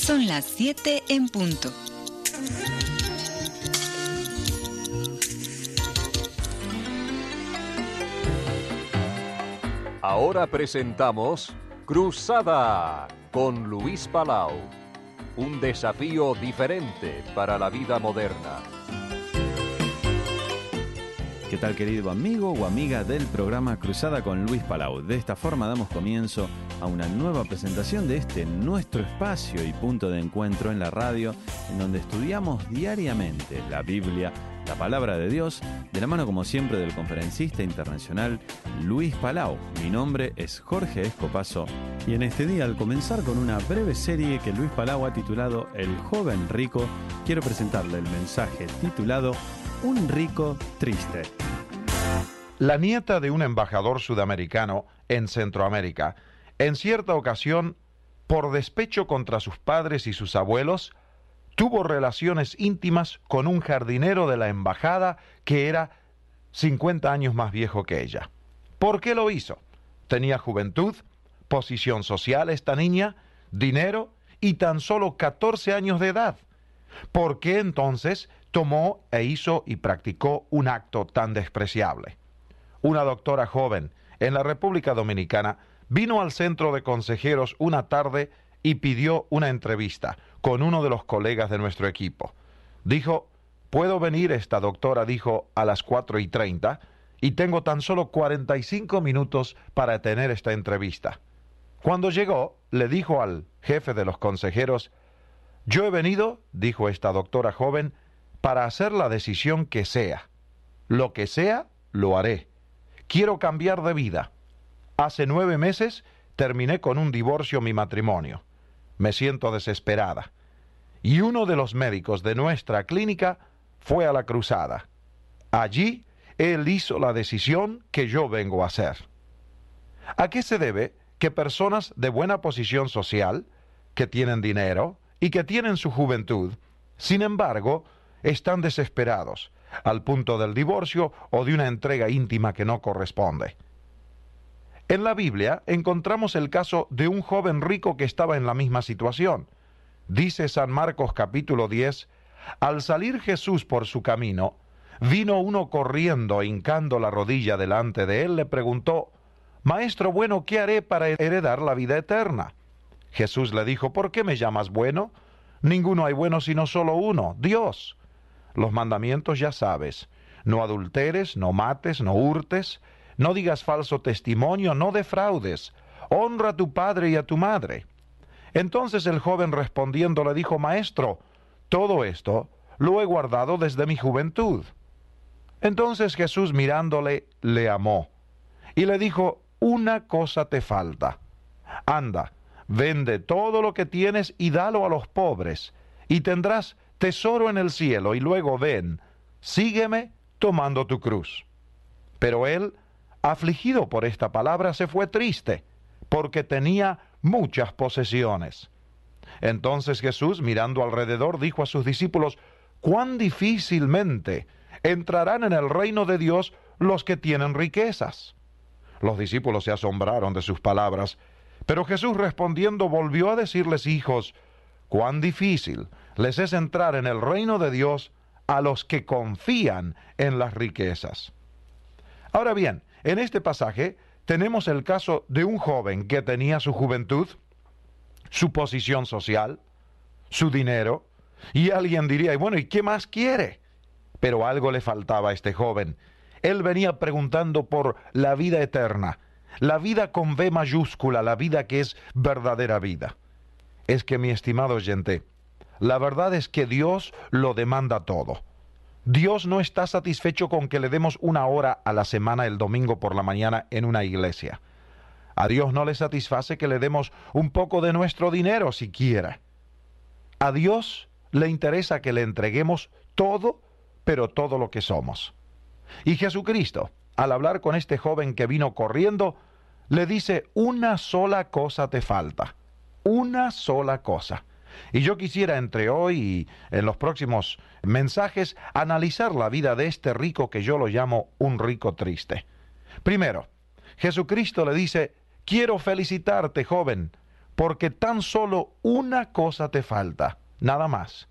Son las 7 en punto. Ahora presentamos Cruzada con Luis Palau. Un desafío diferente para la vida moderna. ¿Qué tal, querido amigo o amiga del programa Cruzada con Luis Palau? De esta forma damos comienzo a una nueva presentación de este nuestro espacio y punto de encuentro en la radio, en donde estudiamos diariamente la Biblia, la palabra de Dios, de la mano como siempre del conferencista internacional Luis Palau. Mi nombre es Jorge Escopazo y en este día, al comenzar con una breve serie que Luis Palau ha titulado El joven rico, quiero presentarle el mensaje titulado Un rico triste. La nieta de un embajador sudamericano en Centroamérica, en cierta ocasión, por despecho contra sus padres y sus abuelos, tuvo relaciones íntimas con un jardinero de la embajada que era 50 años más viejo que ella. ¿Por qué lo hizo? Tenía juventud, posición social esta niña, dinero y tan solo 14 años de edad. ¿Por qué entonces tomó e hizo y practicó un acto tan despreciable? Una doctora joven en la República Dominicana vino al centro de consejeros una tarde y pidió una entrevista con uno de los colegas de nuestro equipo. Dijo, ¿puedo venir? Esta doctora dijo a las 4:30 y tengo tan solo 45 minutos para tener esta entrevista. Cuando llegó, le dijo al jefe de los consejeros, yo he venido, dijo esta doctora joven, para hacer la decisión que sea. Lo que sea, lo haré. Quiero cambiar de vida. Hace 9 meses terminé con un divorcio mi matrimonio. Me siento desesperada. Y uno de los médicos de nuestra clínica fue a la cruzada. Allí, él hizo la decisión que yo vengo a hacer. ¿A qué se debe que personas de buena posición social, que tienen dinero y que tienen su juventud, sin embargo, están desesperados, al punto del divorcio o de una entrega íntima que no corresponde? En la Biblia encontramos el caso de un joven rico que estaba en la misma situación. Dice San Marcos capítulo 10, al salir Jesús por su camino, vino uno corriendo, hincando la rodilla delante de él, le preguntó, Maestro bueno, ¿qué haré para heredar la vida eterna? Jesús le dijo, ¿por qué me llamas bueno? Ninguno hay bueno sino solo uno, Dios. Los mandamientos ya sabes, no adulteres, no mates, no hurtes, no digas falso testimonio, no defraudes, honra a tu padre y a tu madre. Entonces el joven respondiendo le dijo, Maestro, todo esto lo he guardado desde mi juventud. Entonces Jesús mirándole, le amó, y le dijo, una cosa te falta. Anda, vende todo lo que tienes y dalo a los pobres, y tendrás tesoro en el cielo, y luego ven, sígueme tomando tu cruz. Pero él, afligido por esta palabra, se fue triste, porque tenía muchas posesiones. Entonces Jesús, mirando alrededor, dijo a sus discípulos, cuán difícilmente entrarán en el reino de Dios los que tienen riquezas. Los discípulos se asombraron de sus palabras, pero Jesús respondiendo volvió a decirles, hijos, cuán difícil les es entrar en el reino de Dios a los que confían en las riquezas. Ahora bien, en este pasaje tenemos el caso de un joven que tenía su juventud, su posición social, su dinero, y alguien diría, bueno, ¿y qué más quiere? Pero algo le faltaba a este joven. Él venía preguntando por la vida eterna, la vida con V mayúscula, la vida que es verdadera vida. Es que, mi estimado oyente, la verdad es que Dios lo demanda todo. Dios no está satisfecho con que le demos 1 hora a la semana el domingo por la mañana en una iglesia. A Dios no le satisface que le demos un poco de nuestro dinero siquiera. A Dios le interesa que le entreguemos todo, pero todo lo que somos. Y Jesucristo, al hablar con este joven que vino corriendo, le dice, una sola cosa te falta. Una sola cosa. Y yo quisiera entre hoy y en los próximos mensajes analizar la vida de este rico que yo lo llamo un rico triste. Primero, Jesucristo le dice, quiero felicitarte, joven, porque tan solo una cosa te falta, nada más.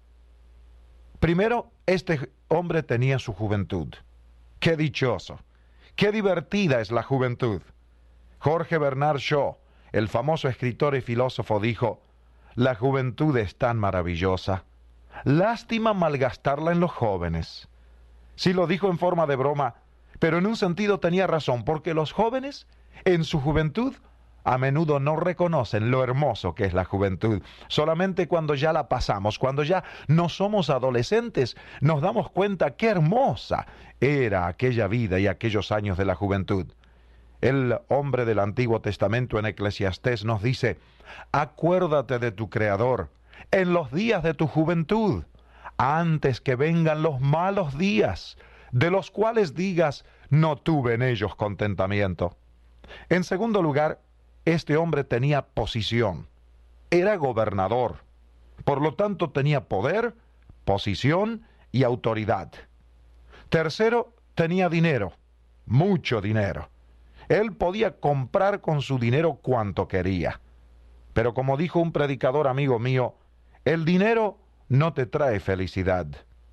Primero, este hombre tenía su juventud. ¡Qué dichoso! ¡Qué divertida es la juventud! Jorge Bernard Shaw, el famoso escritor y filósofo, dijo: la juventud es tan maravillosa. Lástima malgastarla en los jóvenes. Sí, lo dijo en forma de broma, pero en un sentido tenía razón, porque los jóvenes, en su juventud, a menudo no reconocen lo hermoso que es la juventud. Solamente cuando ya la pasamos, cuando ya no somos adolescentes, nos damos cuenta qué hermosa era aquella vida y aquellos años de la juventud. El hombre del Antiguo Testamento en Eclesiastés nos dice: acuérdate de tu Creador en los días de tu juventud, antes que vengan los malos días, de los cuales digas: no tuve en ellos contentamiento. En segundo lugar, este hombre tenía posición. Era gobernador. Por lo tanto, tenía poder, posición y autoridad. Tercero, tenía dinero, mucho dinero. Él podía comprar con su dinero cuanto quería. Pero como dijo un predicador amigo mío, el dinero no te trae felicidad.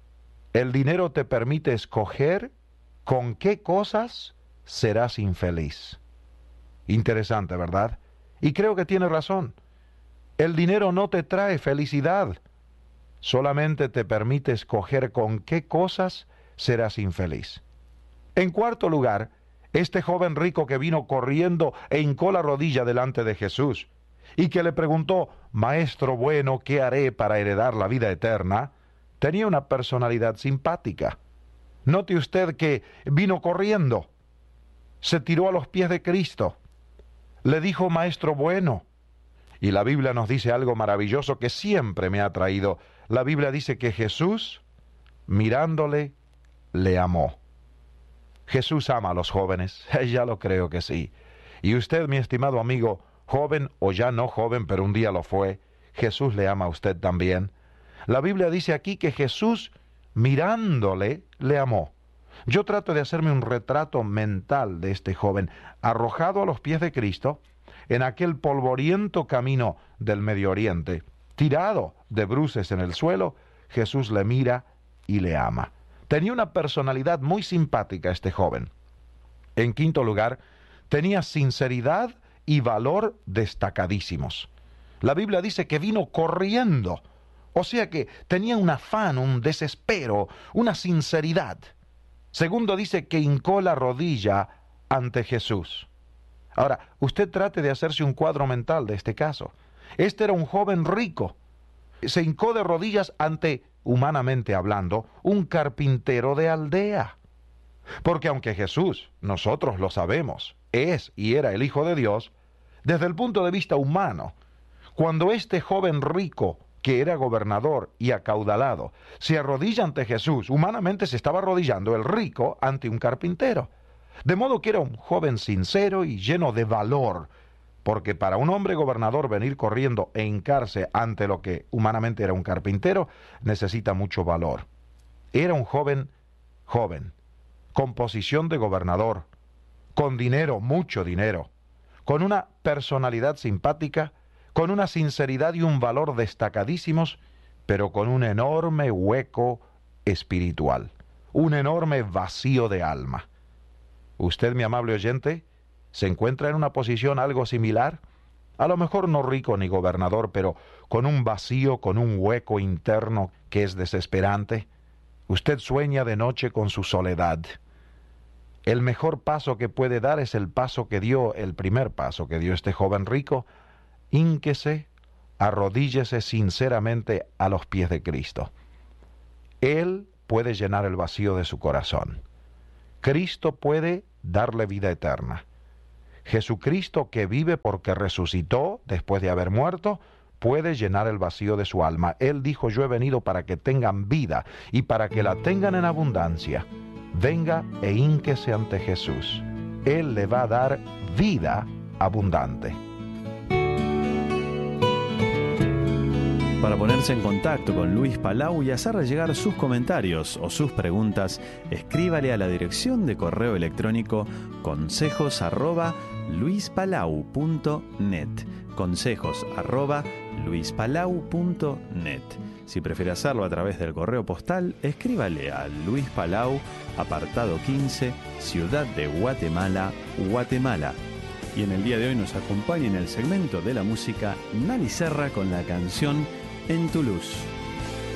El dinero te permite escoger con qué cosas serás infeliz. Interesante, ¿verdad? Y creo que tiene razón. El dinero no te trae felicidad. Solamente te permite escoger con qué cosas serás infeliz. En cuarto lugar, este joven rico que vino corriendo e hincó la rodilla delante de Jesús y que le preguntó: Maestro bueno, ¿qué haré para heredar la vida eterna?, tenía una personalidad simpática. Note usted que vino corriendo, se tiró a los pies de Cristo, le dijo: Maestro bueno. Y la Biblia nos dice algo maravilloso que siempre me ha atraído. La Biblia dice que Jesús, mirándole, le amó. Jesús ama a los jóvenes, ya lo creo que sí. Y usted, mi estimado amigo, joven o ya no joven, pero un día lo fue, Jesús le ama a usted también. La Biblia dice aquí que Jesús, mirándole, le amó. Yo trato de hacerme un retrato mental de este joven, arrojado a los pies de Cristo, en aquel polvoriento camino del Medio Oriente, tirado de bruces en el suelo. Jesús le mira y le ama. Tenía una personalidad muy simpática este joven. En quinto lugar, tenía sinceridad y valor destacadísimos. La Biblia dice que vino corriendo, o sea que tenía un afán, un desespero, una sinceridad. Segundo, dice que hincó la rodilla ante Jesús. Ahora, usted trate de hacerse un cuadro mental de este caso. Este era un joven rico. Se hincó de rodillas ante, humanamente hablando, un carpintero de aldea. Porque aunque Jesús, nosotros lo sabemos, es y era el Hijo de Dios, desde el punto de vista humano, cuando este joven rico, que era gobernador y acaudalado, se arrodilla ante Jesús, humanamente se estaba arrodillando el rico ante un carpintero. De modo que era un joven sincero y lleno de valor, porque para un hombre gobernador venir corriendo e hincarse ante lo que humanamente era un carpintero, necesita mucho valor. Era un joven, con posición de gobernador, con dinero, mucho dinero, con una personalidad simpática, con una sinceridad y un valor destacadísimos, pero con un enorme hueco espiritual, un enorme vacío de alma. Usted, mi amable oyente, se encuentra en una posición algo similar, a lo mejor no rico ni gobernador, pero con un vacío, con un hueco interno que es desesperante. Usted sueña de noche con su soledad. El mejor paso que puede dar es el primer paso que dio este joven rico. Hínquese, arrodíllese sinceramente a los pies de Cristo. Él puede llenar el vacío de su corazón. Cristo puede darle vida eterna. Jesucristo, que vive porque resucitó después de haber muerto, puede llenar el vacío de su alma. Él dijo: yo he venido para que tengan vida y para que la tengan en abundancia. Venga e hínquese ante Jesús. Él le va a dar vida abundante. Para ponerse en contacto con Luis Palau y hacerle llegar sus comentarios o sus preguntas, escríbale a la dirección de correo electrónico consejos@cruceta.org. luispalau.net. consejos@luispalau.net. Si prefiere hacerlo a través del correo postal, escríbale a Luis Palau, apartado 15, Ciudad de Guatemala, Guatemala. Y en el día de hoy nos acompaña en el segmento de la música Nali Serra con la canción En tu luz.